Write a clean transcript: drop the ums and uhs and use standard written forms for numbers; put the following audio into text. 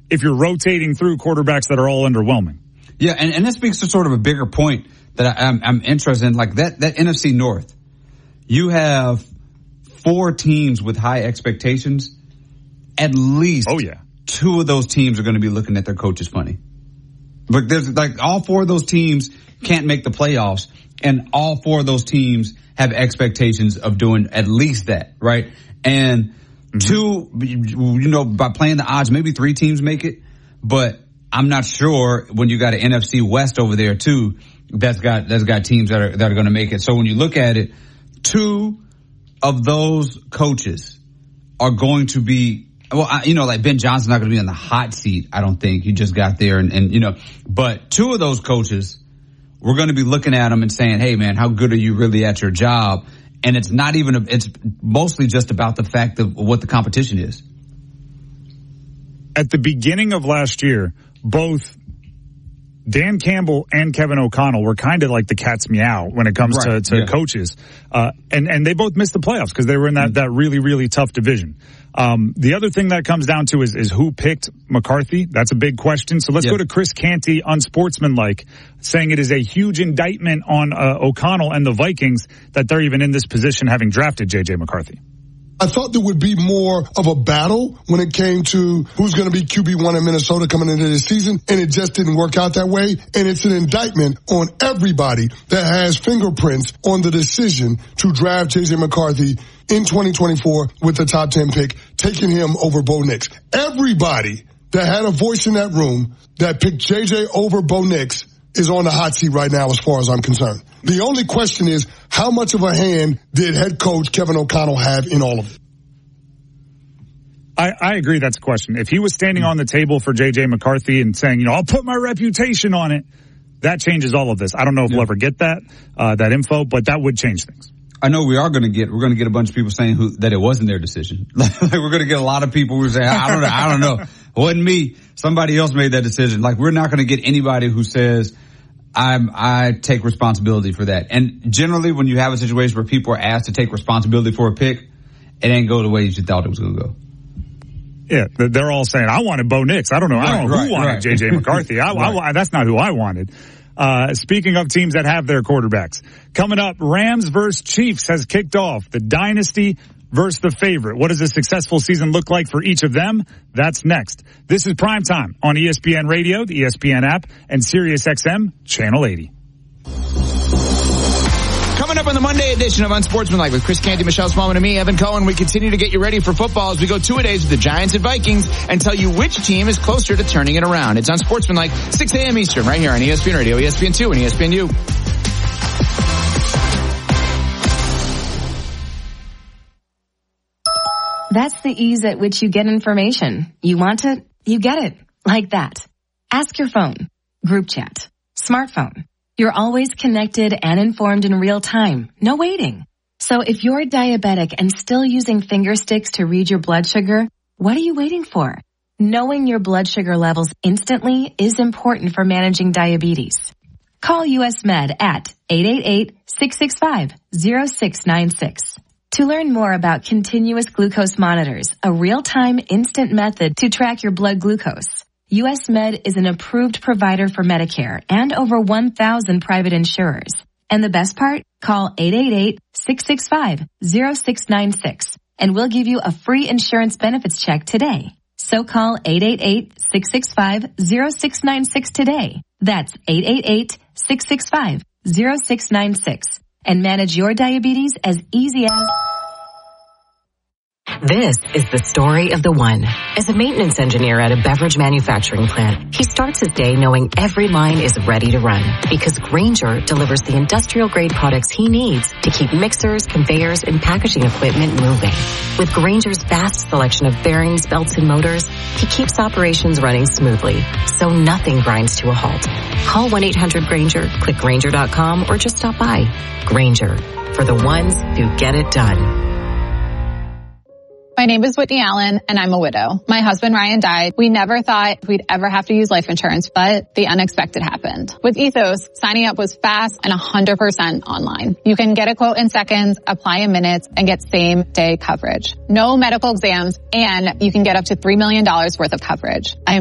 if you're rotating through quarterbacks that are all underwhelming. Yeah, and that speaks to sort of a bigger point that I'm interested in, like that NFC North. You have 4 teams with high expectations. At least 2 of those teams are going to be looking at their coaches funny. But there's like all 4 of those teams can't make the playoffs, and all 4 of those teams have expectations of doing at least that, right? And 2, by playing the odds, maybe 3 teams make it, but I'm not sure when you got an NFC West over there too, that's got teams that are going to make it. So when you look at it, 2 of those coaches are going to be, like Ben Johnson's not going to be on the hot seat. I don't think. He just got there but 2 of those coaches, we're going to be looking at them and saying, hey man, how good are you really at your job? And it's not even, it's mostly just about the fact of what the competition is. At the beginning of last year, both Dan Campbell and Kevin O'Connell were kind of like the cat's meow when it comes to coaches. And they both missed the playoffs because they were in that really, really tough division. The other thing that comes down to is who picked McCarthy. That's a big question. So let's go to Chris Canty, unsportsmanlike, saying it is a huge indictment on O'Connell and the Vikings that they're even in this position having drafted J.J. McCarthy. I thought there would be more of a battle when it came to who's going to be QB1 in Minnesota coming into this season, and it just didn't work out that way. And it's an indictment on everybody that has fingerprints on the decision to draft J.J. McCarthy in 2024 with the top 10 pick, taking him over Bo Nix. Everybody that had a voice in that room that picked J.J. over Bo Nix is on the hot seat right now as far as I'm concerned. The only question is, how much of a hand did head coach Kevin O'Connell have in all of it? I agree that's a question. If he was standing on the table for J.J. McCarthy and saying, I'll put my reputation on it, that changes all of this. I don't know if we'll ever get that info, but that would change things. I know we're going to get a bunch of people saying that it wasn't their decision. Like we're going to get a lot of people who say, I don't know. It wasn't me. Somebody else made that decision. Like we're not going to get anybody who says, I take responsibility for that. And generally when you have a situation where people are asked to take responsibility for a pick, it ain't go the way you thought it was going to go. Yeah, they're all saying, I wanted Bo Nix. I don't know who wanted J.J. McCarthy. That's not who I wanted. Speaking of teams that have their quarterbacks, coming up, Rams versus Chiefs has kicked off. The dynasty versus the favorite. What does a successful season look like for each of them? That's next. This is Primetime on ESPN Radio, the ESPN app, and SiriusXM Channel 80. Coming up on the Monday edition of Unsportsmanlike with Chris Canty, Michelle Smallman, and me, Evan Cohen, we continue to get you ready for football as we go 2-a-days with the Giants and Vikings and tell you which team is closer to turning it around. It's Unsportsmanlike, 6 a.m. Eastern, right here on ESPN Radio, ESPN2, and ESPNU. That's the ease at which you get information. You want it, you get it. Like that. Ask your phone. Group chat. Smartphone. You're always connected and informed in real time. No waiting. So if you're diabetic and still using finger sticks to read your blood sugar, what are you waiting for? Knowing your blood sugar levels instantly is important for managing diabetes. Call US Med at 888-665-0696. To learn more about continuous glucose monitors, a real-time instant method to track your blood glucose. US Med is an approved provider for Medicare and over 1,000 private insurers. And the best part? Call 888-665-0696 and we'll give you a free insurance benefits check today. So call 888-665-0696 today. That's 888-665-0696 and manage your diabetes as easy as... This is the story of the one. As a maintenance engineer at a beverage manufacturing plant, he starts his day knowing every line is ready to run because Grainger delivers the industrial-grade products he needs to keep mixers, conveyors, and packaging equipment moving. With Grainger's vast selection of bearings, belts, and motors, he keeps operations running smoothly, so nothing grinds to a halt. Call 1-800-GRAINGER, click Grainger.com, or just stop by. Grainger, for the ones who get it done. My name is Whitney Allen, and I'm a widow. My husband, Ryan, died. We never thought we'd ever have to use life insurance, but the unexpected happened. With Ethos, signing up was fast and 100% online. You can get a quote in seconds, apply in minutes, and get same-day coverage. No medical exams, and you can get up to $3 million worth of coverage.